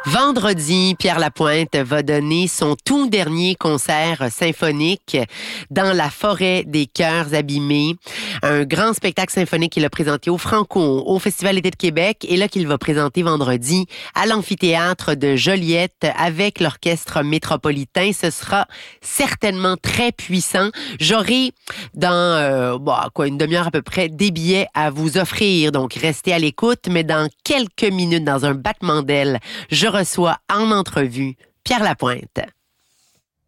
Vendredi, Pierre Lapointe va donner son tout dernier concert symphonique dans la forêt des cœurs abîmés. Un grand spectacle symphonique qu'il a présenté au Franco, au Festival d'été de Québec, et là qu'il va présenter vendredi à l'amphithéâtre de Joliette avec l'Orchestre métropolitain. Ce sera certainement très puissant. J'aurai dans une demi-heure à peu près des billets à vous offrir. Donc restez à l'écoute, mais dans quelques minutes, dans un battement d'ailes, je reçois en entrevue Pierre Lapointe.